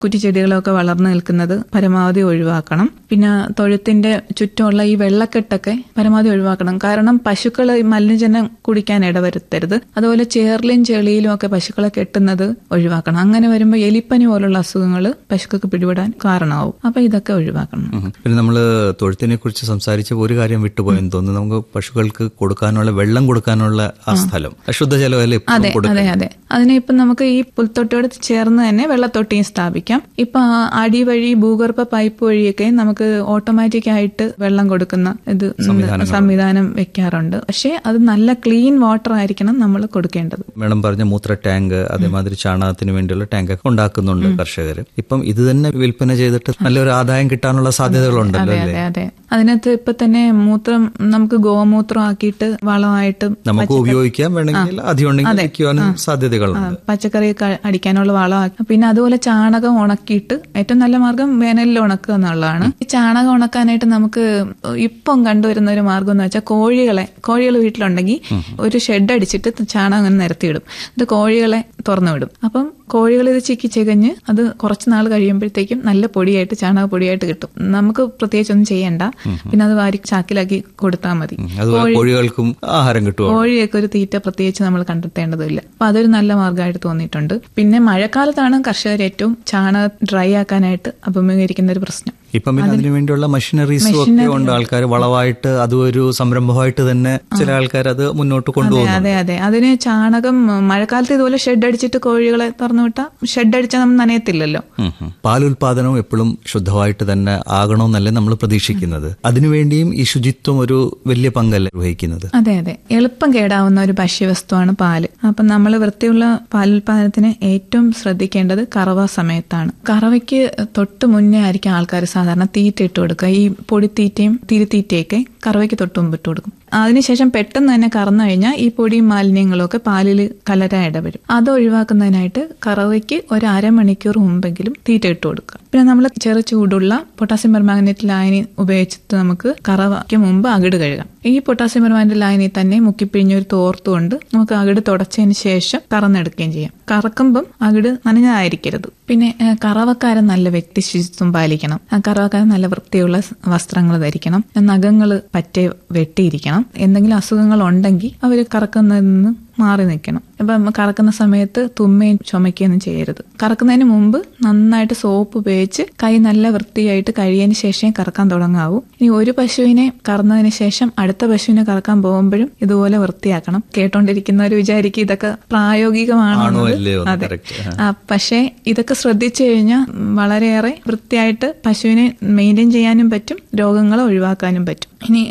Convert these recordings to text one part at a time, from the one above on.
കുറ്റിച്ചെടികളൊക്കെ വളർന്നു നിൽക്കുന്നത് പരമാവധി ഒഴിവാക്കണം. പിന്നെ തൊഴുത്തിന്റെ ചുറ്റുമുള്ള ഈ വെള്ളക്കെട്ടൊക്കെ പരമാവധി ഒഴിവാക്കണം. കാരണം പശുക്കൾ മലിനജലം കുടിക്കാൻ ഇടവരുത്തരുത്. അതുപോലെ ചേർലിയും ചെളിയിലും ഒക്കെ പശുക്കളെ കെട്ടുന്നത് ഒഴിവാക്കണം. അങ്ങനെ വരുമ്പോൾ എലിപ്പനി പോലുള്ള അസുഖങ്ങൾ പശുക്കൾക്ക് പിടിപെടാൻ കാരണമാവും. അപ്പൊ ഇതൊക്കെ ഒഴിവാക്കണം. പിന്നെ നമ്മള് തൊഴുത്തിനെ കുറിച്ച് സംസാരിച്ചപ്പോൾ ഒരു കാര്യം വിട്ടുപോയെന്ന് തോന്നുന്നു. നമുക്ക് പശുക്കൾക്ക് കൊടുക്കാനുള്ള വെള്ളം കൊടുക്കാനുള്ള ആ സ്ഥലം ശുദ്ധജലമല്ലേ? അതെ അതെ അതെ. അതിനെ ഇപ്പം നമുക്ക് ഈ പുൽത്തൊട്ടിയോട് ചേർന്ന് തന്നെ വെള്ളത്തൊട്ടിയും സ്ഥാപിക്കാം. ഇപ്പൊ അടിവഴി ഭൂഗർഭ പൈപ്പ് വഴിയൊക്കെ നമുക്ക് ഓട്ടോമാറ്റിക് ആയിട്ട് വെള്ളം കൊടുക്കുന്ന ഇത് സംവിധാനം വെക്കാറുണ്ട്. പക്ഷെ അത് നല്ല ക്ലീൻ വാട്ടർ ആയിരിക്കണം നമ്മൾ കൊടുക്കേണ്ടത്. മേഡം പറഞ്ഞ മൂത്ര ടാങ്ക്, അതേമാതിരി ചാണകത്തിന് വേണ്ടിയുള്ള ടാങ്ക് ഒക്കെ ഉണ്ടാക്കുന്നുണ്ട് കർഷകർ. ഇപ്പം ഇത് തന്നെ വിൽപ്പന ചെയ്തിട്ട് നല്ലൊരു ആദായം കിട്ടാനുള്ള സാധ്യതകളുണ്ടല്ലോ അല്ലേ? അതെ. അതിനകത്ത് ഇപ്പൊ തന്നെ മൂത്രം നമുക്ക് ഗോമൂത്രം ആക്കിയിട്ട് വളമായിട്ട് നമുക്ക് ഉപയോഗിക്കാൻ വേണമെങ്കിൽ അധികം സാധ്യതകളുണ്ട്. പച്ചക്കറി അടിക്കാനുള്ള വളമാക്കി. പിന്നെ അതുപോലെ ചാണകം ഉണക്കിയിട്ട് ഏറ്റവും നല്ല മാർഗം വേനലിൽ ഉണക്കുക എന്നുള്ളതാണ്. ഈ ചാണകം ഉണക്കാനായിട്ട് നമുക്ക് ഇപ്പം കണ്ടുവരുന്ന ഒരു മാർഗം എന്ന് വെച്ചാൽ കോഴികൾ വീട്ടിലുണ്ടെങ്കിൽ ഒരു ഷെഡ് അടിച്ചിട്ട് ചാണകം അങ്ങനെ നിരത്തിയിടും. ഇത് കോഴികളെ തുറന്നു വിടും. അപ്പം കോഴികൾ ഇത് ചിക്കി ചികഞ്ഞ് അത് കുറച്ച് നാൾ കഴിയുമ്പോഴത്തേക്കും നല്ല പൊടിയായിട്ട് ചാണക പൊടിയായിട്ട് കിട്ടും. നമുക്ക് പ്രത്യേകിച്ചൊന്നും ചെയ്യണ്ട. പിന്നെ അത് വാരി ചാക്കിലാക്കി കൊടുത്താൽ മതി. കോഴികൾക്കും ആഹാരം കിട്ടും. കോഴിയൊക്കെ ഒരു തീറ്റ പ്രത്യേകിച്ച് നമ്മൾ കണ്ടെത്തേണ്ടതില്ല. അപ്പൊ അതൊരു നല്ല മാർഗമായിട്ട് തോന്നിയിട്ടുണ്ട്. പിന്നെ മഴക്കാലത്താണ് കർഷകർ ഏറ്റവും ചാണകം ഡ്രൈ ആക്കാനായിട്ട് അഭിമുഖീകരിക്കുന്ന ഒരു പ്രശ്നം. ഇപ്പം പിന്നെ അതിനുവേണ്ടിയുള്ള മെഷീനറീസും ഒക്കെ ഉണ്ട്. ആൾക്കാർ വളവായിട്ട് അതും ഒരു സംരംഭമായിട്ട് തന്നെ ചില ആൾക്കാർ അത് മുന്നോട്ട് കൊണ്ടുപോകും. അതെ അതെ. അതിന് ചാണകം മഴക്കാലത്ത് ഇതുപോലെ ഷെഡ് അടിച്ചിട്ട് കോഴികളെ തുറന്നു വിട്ടാൽ ഷെഡ് അടിച്ചാൽ നമ്മൾ നനയത്തില്ലല്ലോ. പാലുൽപാദനം എപ്പോഴും ശുദ്ധമായിട്ട് തന്നെ ആകണമെന്നല്ലേ നമ്മൾ പ്രതീക്ഷിക്കുന്നത്. അതിനുവേണ്ടിയും ഈ ശുചിത്വം ഒരു വലിയ പങ്കല്ലേ വഹിക്കുന്നത്. അതെ അതെ. എളുപ്പം കേടാവുന്ന ഒരു ഭക്ഷ്യവസ്തുവാണ് പാല്. അപ്പം നമ്മൾ വൃത്തിയുള്ള പാലുൽപാദനത്തിന് ഏറ്റവും ശ്രദ്ധിക്കേണ്ടത് കറവ സമയത്താണ്. കറവയ്ക്ക് തൊട്ട് മുന്നേ ആയിരിക്കും ആൾക്കാർ സാധാരണ തീറ്റ ഇട്ട് കൊടുക്കുക. ഈ പൊടിത്തീറ്റയും തിരുത്തീറ്റയൊക്കെ കറവയ്ക്ക് തൊട്ട് മുമ്പ് ഇട്ട് കൊടുക്കും. അതിനുശേഷം പെട്ടെന്ന് തന്നെ കറന്നു കഴിഞ്ഞാൽ ഈ പൊടിയും മാലിന്യങ്ങളും ഒക്കെ പാലിൽ കലരാൻ ഇടവരും. അത് ഒഴിവാക്കുന്നതിനായിട്ട് കറവയ്ക്ക് ഒരു അരമണിക്കൂർ മുമ്പെങ്കിലും തീറ്റ ഇട്ട് കൊടുക്കുക. പിന്നെ നമ്മൾ ചെറു ചൂടുള്ള പൊട്ടാസ്യം പെർമാംഗനേറ്റ് ലായനി ഉപയോഗിച്ചിട്ട് നമുക്ക് കറവയ്ക്ക് മുമ്പ് അകിട് കഴുകാം. ഈ പൊട്ടാസ്യം പെർമാംഗനേറ്റ് ലായനി തന്നെ മുക്കിപ്പിഴിഞ്ഞൊരു തോർത്തുകൊണ്ട് നമുക്ക് അകിട് തുടച്ചതിന് ശേഷം കറന്നെടുക്കുകയും ചെയ്യാം. കറക്കുമ്പം അകിട് നനഞ്ഞതായിരിക്കരുത്. പിന്നെ കറവക്കാരൻ നല്ല വ്യക്തി ശുചിത്വം പാലിക്കണം. കറവക്കാരൻ നല്ല വൃത്തിയുള്ള വസ്ത്രങ്ങൾ ധരിക്കണം. നഖങ്ങൾ പറ്റെ വെട്ടിയിരിക്കണം. എന്തെങ്കിലും അസുഖങ്ങൾ ഉണ്ടെങ്കിൽ അവർ കറക്കുന്നതിൽ നിന്ന് മാറി നിൽക്കണം. അപ്പം കറക്കുന്ന സമയത്ത് തുമ്മയും ചുമയ്ക്കുകയൊന്നും ചെയ്യരുത്. കറക്കുന്നതിന് മുമ്പ് നന്നായിട്ട് സോപ്പ് ഉപയോഗിച്ച് കൈ നല്ല വൃത്തിയായിട്ട് കഴുകിയതിന് ശേഷം കറക്കാൻ തുടങ്ങാവൂ. ഇനി ഒരു പശുവിനെ കറന്നതിന് ശേഷം അടുത്ത പശുവിനെ കറക്കാൻ പോകുമ്പോഴും ഇതുപോലെ വൃത്തിയാക്കണം. കേട്ടോണ്ടിരിക്കുന്നവർ വിചാരിക്കും ഇതൊക്കെ പ്രായോഗികമാണോ? അതെ. പക്ഷേ ഇതൊക്കെ ശ്രദ്ധിച്ചു കഴിഞ്ഞാൽ വളരെയേറെ വൃത്തിയായിട്ട് പശുവിനെ മെയിൻറ്റെയിൻ ചെയ്യാനും പറ്റും, രോഗങ്ങളെ ഒഴിവാക്കാനും പറ്റും. ഇനി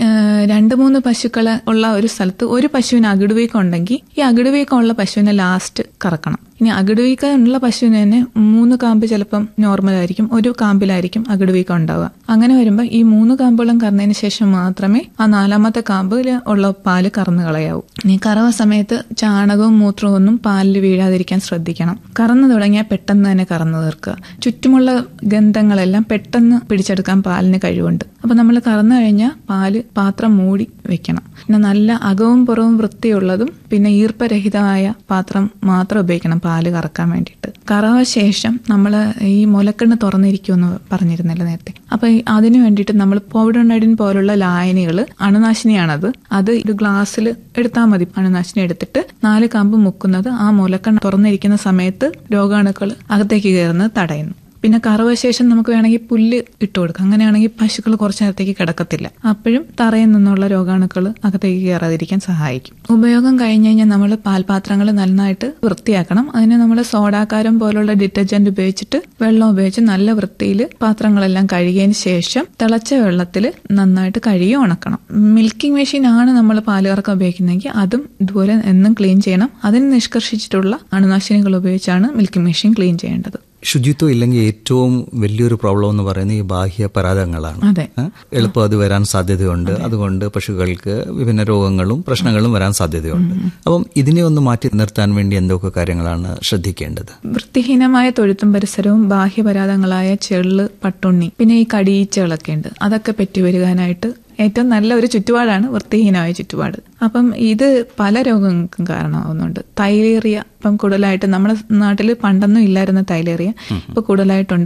2-3 പശുക്കളെ ഉള്ള ഒരു സ്ഥലത്ത് ഒരു പശുവിന് അകിടുവീക്കം ഉണ്ടെങ്കിൽ ഈ അകിടുവീക്കമുള്ള പശുവിനെ ലാസ്റ്റ് കറക്കണം. ഇനി അകിടുവീക്കമുള്ള പശുവിന് തന്നെ 3 കാമ്പ് ചിലപ്പം നോർമൽ ആയിരിക്കും, ഒരു കാമ്പിലായിരിക്കും അകിടുവീക്കം ഉണ്ടാവുക. അങ്ങനെ വരുമ്പോൾ ഈ 3 കാമ്പുകളും കറന്നതിന് ശേഷം മാത്രമേ ആ 4ാമത്തെ കാമ്പിൽ ഉള്ള പാല് കറന്നു കളയാവൂ. ഇനി കറവ സമയത്ത് ചാണകവും മൂത്രവും ഒന്നും പാലിൽ വീഴാതിരിക്കാൻ ശ്രദ്ധിക്കണം. കറന്നു തുടങ്ങിയാൽ പെട്ടെന്ന് തന്നെ കറന്നു തീർക്കുക. ചുറ്റുമുള്ള ഗന്ധങ്ങളെല്ലാം പെട്ടെന്ന് പിടിച്ചെടുക്കാൻ പാലിന് കഴിവുണ്ട്. അപ്പൊ നമ്മൾ കറന്നു കഴിഞ്ഞാൽ പാല് പാത്രം മൂടി വെക്കണം. പിന്നെ നല്ല അകവും പുറവും വൃത്തിയുള്ളതും പിന്നെ ഈർപ്പരഹിതമായ പാത്രം മാത്രം ഉപയോഗിക്കണം പാല് കറക്കാൻ വേണ്ടിയിട്ട്. കറവ ശേഷം നമ്മൾ ഈ മുലക്കണ്ണ് തുറന്നിരിക്കുമെന്ന് പറഞ്ഞിരുന്നല്ലോ നേരത്തെ. അപ്പൊ അതിനു വേണ്ടിയിട്ട് നമ്മൾ പോവിഡോണൈഡിൻ പോലുള്ള ലായനികൾ, അണുനാശിനിയാണത്, അത് ഒരു ഗ്ലാസ്സിൽ എടുത്താൽ മതി. അണുനാശിനി എടുത്തിട്ട് 4 കാമ്പ് മുക്കുന്നത് ആ മുലക്കണ്ണ് തുറന്നിരിക്കുന്ന സമയത്ത് രോഗാണുക്കൾ അകത്തേക്ക് കയറുന്നത് തടയുന്നു. പിന്നെ കറവ ശേഷം നമുക്ക് വേണമെങ്കിൽ പുല്ല് ഇട്ട് കൊടുക്കാം. അങ്ങനെയാണെങ്കിൽ പശുക്കൾ കുറച്ചു നേരത്തേക്ക് കിടക്കത്തില്ല. അപ്പോഴും തറയിൽ നിന്നുള്ള രോഗാണുക്കൾ അകത്തേക്ക് കയറാതിരിക്കാൻ സഹായിക്കും. ഉപയോഗം കഴിഞ്ഞ് കഴിഞ്ഞാൽ നമ്മൾ പാൽപാത്രങ്ങൾ നന്നായിട്ട് വൃത്തിയാക്കണം. അതിന് നമ്മൾ സോഡാക്കാരം പോലുള്ള ഡിറ്റർജന്റ് ഉപയോഗിച്ചിട്ട് വെള്ളം ഉപയോഗിച്ച് നല്ല വൃത്തിയിൽ പാത്രങ്ങളെല്ലാം കഴുകിയതിന് ശേഷം തിളച്ച വെള്ളത്തിൽ നന്നായിട്ട് കഴുകി ഉണക്കണം. മിൽക്കിംഗ് മെഷീൻ ആണ് നമ്മൾ പാല് കറക്കാൻ ഉപയോഗിക്കുന്നതെങ്കിൽ അതും ഇതുപോലെ എന്നും ക്ലീൻ ചെയ്യണം. അതിന് നിഷ്കർഷിച്ചിട്ടുള്ള അണുനാശിനികൾ ഉപയോഗിച്ചാണ് മിൽക്കിംഗ് മെഷീൻ ക്ലീൻ ചെയ്യേണ്ടത്. ശുചിത്വം ഇല്ലെങ്കിൽ ഏറ്റവും വലിയൊരു പ്രോബ്ലം എന്ന് പറയുന്നത് ഈ ബാഹ്യ പരാതങ്ങളാണ്. എളുപ്പം അത് വരാൻ സാധ്യതയുണ്ട്. അതുകൊണ്ട് പശുക്കൾക്ക് വിഭിന്ന രോഗങ്ങളും പ്രശ്നങ്ങളും വരാൻ സാധ്യതയുണ്ട്. അപ്പം ഇതിനെ ഒന്ന് മാറ്റി നിർത്താൻ വേണ്ടി എന്തൊക്കെ കാര്യങ്ങളാണ് ശ്രദ്ധിക്കേണ്ടത്? വൃത്തിഹീനമായ തൊഴുത്തും പരിസരവും ബാഹ്യപരാതങ്ങളായ ചെള്ള്, പട്ടുണ്ണി, പിന്നെ ഈ കടിയീച്ചകളൊക്കെ ഉണ്ട്. അതൊക്കെ പെറ്റുവരുവാനായിട്ട് ഏറ്റവും നല്ല ഒരു ചുറ്റുപാടാണ് വൃത്തിഹീനമായ ചുറ്റുപാട്. അപ്പം ഇത് പല രോഗങ്ങൾക്കും കാരണമാവുന്നുണ്ട്. തൈലേറിയ ഇപ്പം കൂടുതലായിട്ട് നമ്മുടെ നാട്ടിൽ പണ്ടൊന്നും ഇല്ലായിരുന്ന തൈലേറിയ ഇപ്പൊ കൂടുതലായിട്ടുണ്ട്.